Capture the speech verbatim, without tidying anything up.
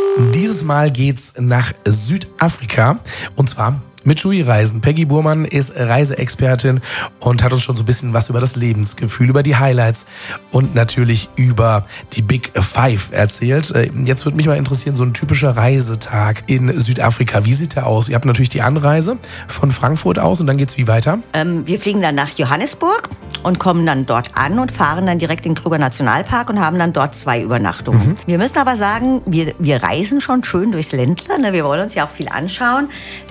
Dieses Mal geht's nach Südafrika und zwar mit TUI-Reisen. Peggy Burmann ist Reiseexpertin und hat uns schon so ein bisschen was über das Lebensgefühl, über die Highlights und natürlich über die Big Five erzählt. Jetzt würde mich mal interessieren, so ein typischer Reisetag in Südafrika. Wie sieht der aus? Ihr habt natürlich die Anreise von Frankfurt aus und dann geht's wie weiter? Ähm, wir fliegen dann nach Johannesburg und kommen dann dort an und fahren dann direkt in den Kruger Nationalpark und haben dann dort zwei Übernachtungen. Mhm. Wir müssen aber sagen, wir, wir reisen schon schön durchs Ländler. Ne? Wir wollen uns ja auch viel anschauen.